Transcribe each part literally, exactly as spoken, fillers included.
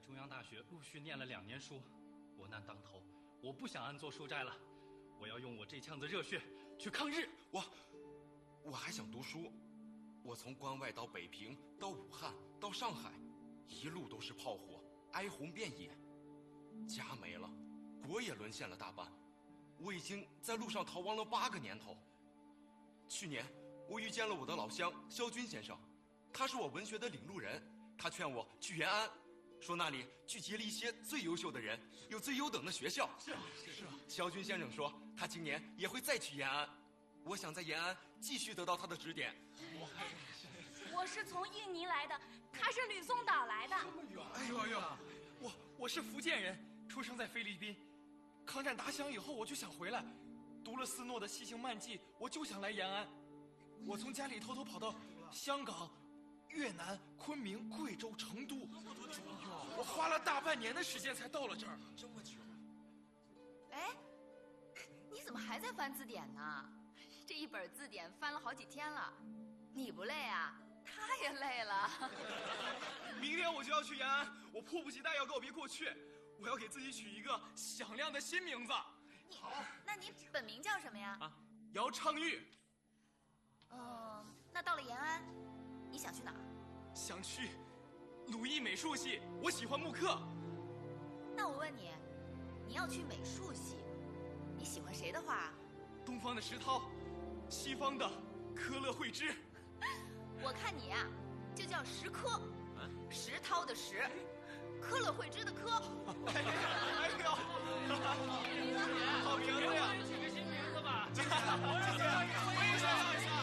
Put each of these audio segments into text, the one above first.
中央大学陆续念了两年书，国难当头，我不想安坐书斋了，我要用我这腔子热血去抗日。 我，我还想读书。我从关外到北平，到武汉，到上海，一路都是炮火，哀鸿遍野，家没了，国也沦陷了大半。我已经在路上逃亡了八个年头。去年我遇见了我的老乡萧军先生，他是我文学的领路人，他劝我去延安，说那里聚集了一些最优秀的人，有最优等的学校。 是啊，是啊。 萧军先生说他今年也会再去延安，我想在延安继续得到他的指点。 我是从印尼来的，他是吕宋岛来的。 这么远？哎呦哎呦，我我是福建人，出生在菲律宾。抗战打响以后，我就想回来，读了斯诺的《西行漫记》，我就想来延安。我从家里偷偷跑到香港、越南、昆明、贵州、成都，我花了大半年的时间才到了这儿。 这么久？ 哎，你怎么还在翻字典呢？这一本字典翻了好几天了，你不累啊？他也累了。 明天我就要去延安，我迫不及待要告别过去，我要给自己取一个响亮的新名字。 好，那你本名叫什么呀？ 啊，姚昌玉。 嗯，那到了延安，你想去哪儿？ 想去鲁艺美术系，我喜欢木刻。 那我问你，你要去美术系，你喜欢谁的画？ 东方的石涛，西方的科勒惠芝。 我看你呀、啊，就叫石科，石涛的石，科勒惠芝的科。 哎呦，好名字呀！ 取个新名字吧。 谢谢，我也想要一下。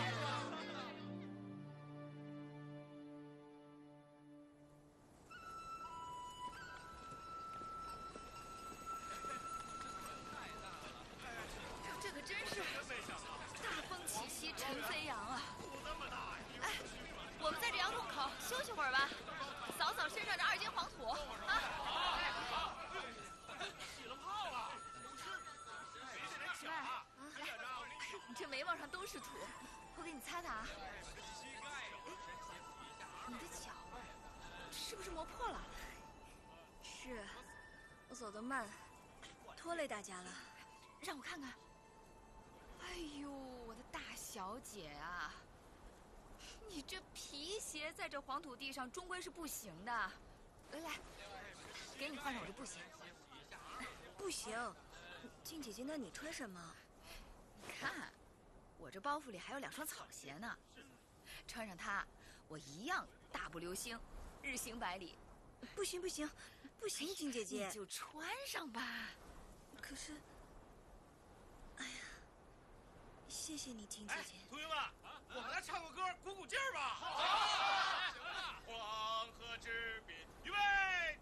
这可真是大风起兮尘飞扬啊！哎，我们在这杨洞口休息会儿吧，扫扫身上的二阶黄土啊！ 起了泡了，谁谁来抢啊？ 来，你这眉毛上都是土，我给你擦擦啊。你的脚是不是磨破了？ 是，我走得慢，拖累大家了。 让我看看。哎呦，我的大小姐啊，你这皮鞋在这黄土地上终归是不行的。来来，给你换上我这布鞋。 不行，静姐姐，那你穿什么？ 你看，我这包袱里还有两双草鞋呢，穿上它，我一样大步流星，日行百里。 不行不行不行，静姐姐， 你就穿上吧。 可是，哎呀，谢谢你，静姐姐。 同学们，我们来唱个歌，鼓鼓劲儿吧。好。